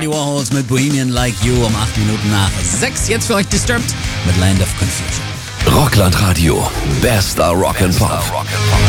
Andy Warhols mit Bohemian Like You um 8 Minuten nach 6. Jetzt für euch Disturbed mit Land of Confusion. Rockland Radio. Bester Rock and Pop.